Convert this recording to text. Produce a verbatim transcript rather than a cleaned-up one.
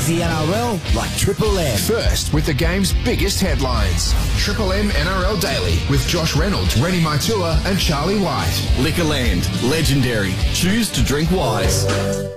the N R L like Triple M. First, with the game's biggest headlines. Triple M N R L Daily with Josh Reynolds, Rennie Maitua and Charlie White. Liquorland, legendary. Choose to drink wise.